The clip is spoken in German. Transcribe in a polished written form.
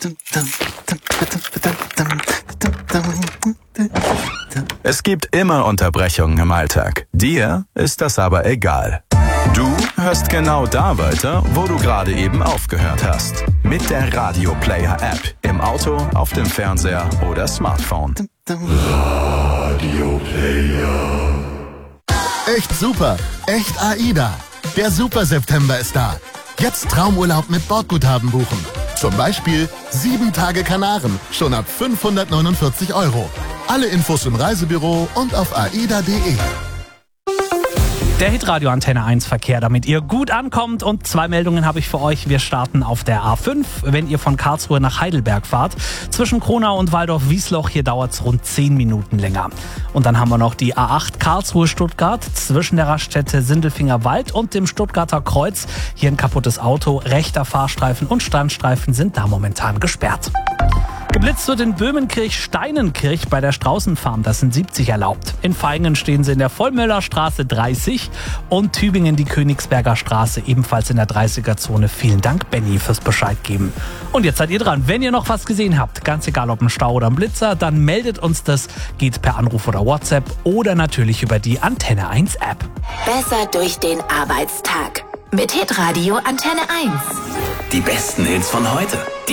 Es gibt immer Unterbrechungen im Alltag. Dir ist das aber egal. Du hörst genau da weiter, wo du gerade eben aufgehört hast. Mit der Radio Player App. Im Auto, auf dem Fernseher oder Smartphone. Radio Player. Echt super, echt AIDA. Der Super September ist da. Jetzt Traumurlaub mit Bordguthaben buchen. Zum Beispiel 7 Tage Kanaren, schon ab 549 €. Alle Infos im Reisebüro und auf aida.de. Der Hitradio Antenne 1 Verkehr, damit ihr gut ankommt. Und 2 Meldungen habe ich für euch. Wir starten auf der A5, wenn ihr von Karlsruhe nach Heidelberg fahrt. Zwischen Kronau und Waldorf-Wiesloch, hier dauert es rund 10 Minuten länger. Und dann haben wir noch die A8 Karlsruhe-Stuttgart zwischen der Raststätte Sindelfinger Wald und dem Stuttgarter Kreuz. Hier ein kaputtes Auto, rechter Fahrstreifen und Standstreifen sind da momentan gesperrt. Geblitzt wird in Böhmenkirch-Steinenkirch bei der Straußenfarm, das sind 70 erlaubt. In Vaihingen stehen sie in der Vollmöllerstraße 30 und Tübingen die Königsberger Straße ebenfalls in der 30er-Zone. Vielen Dank, Benny, fürs Bescheid geben. Und jetzt seid ihr dran. Wenn ihr noch was gesehen habt, ganz egal ob ein Stau oder ein Blitzer, dann meldet uns das. Geht per Anruf oder WhatsApp oder natürlich über die Antenne 1 App. Besser durch den Arbeitstag mit Hitradio Antenne 1. Die besten Hits von heute.